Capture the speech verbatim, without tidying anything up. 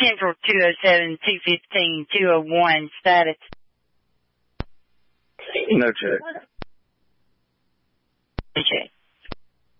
Central two oh seven, two fifteen, two oh one, status. No check.